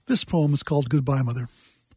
This poem is called Goodbye, Mother.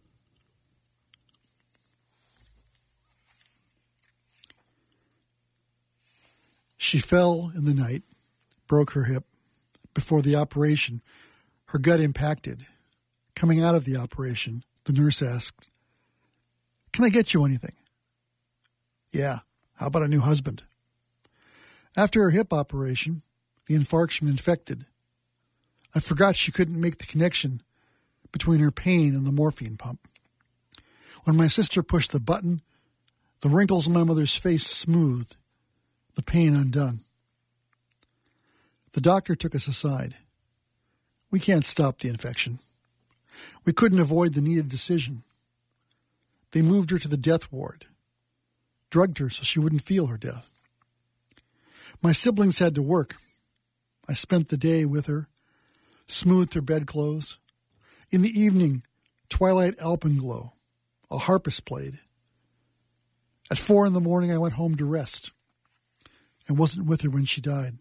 She fell in the night, broke her hip. Before the operation, her gut impacted. Coming out of the operation, the nurse asked, "Can I get you anything?" "Yeah, how about a new husband?" After her hip operation, the infarction infected. I forgot she couldn't make the connection between her pain and the morphine pump. When my sister pushed the button, the wrinkles on my mother's face smoothed, the pain undone. The doctor took us aside. "We can't stop the infection. We couldn't avoid the needed decision." They moved her to the death ward, drugged her so she wouldn't feel her death. My siblings had to work. I spent the day with her, smoothed her bedclothes. In the evening, twilight alpenglow, a harpist played. At 4 a.m, I went home to rest and wasn't with her when she died.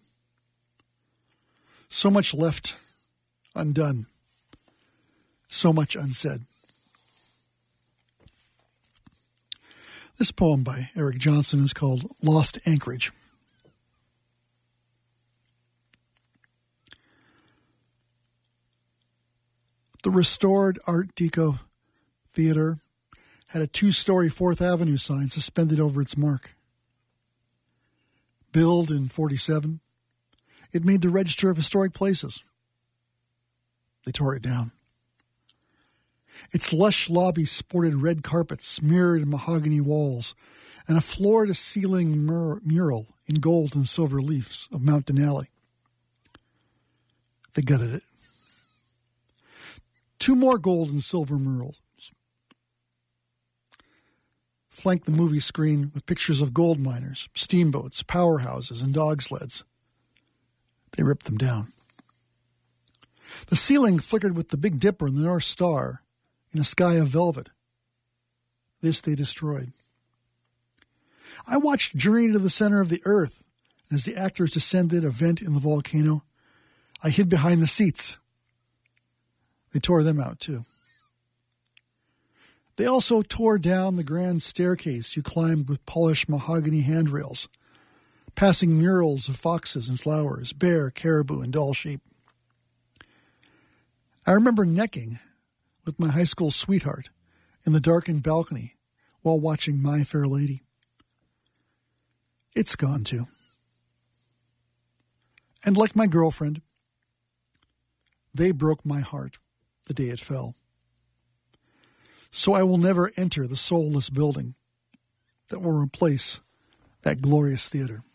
So much left undone, so much unsaid. This poem by Eric Johnson is called Lost Anchorage. The restored Art Deco Theater had a 2-story 4th Avenue sign suspended over its mark. Built in 1947, it made the Register of Historic Places. They tore it down. Its lush lobby sported red carpets, mirrored mahogany walls, and a floor-to-ceiling mural in gold and silver leaves of Mount Denali. They gutted it. 2 more gold and silver murals flanked the movie screen with pictures of gold miners, steamboats, powerhouses, and dog sleds. They ripped them down. The ceiling flickered with the Big Dipper and the North Star in a sky of velvet. This they destroyed. I watched Journey to the Center of the Earth, and as the actors descended a vent in the volcano, I hid behind the seats. They tore them out, too. They also tore down the grand staircase you climbed with polished mahogany handrails, passing murals of foxes and flowers, bear, caribou, and doll sheep. I remember necking with my high school sweetheart in the darkened balcony while watching My Fair Lady. It's gone, too. And like my girlfriend, they broke my heart the day it fell. So I will never enter the soulless building that will replace that glorious theater.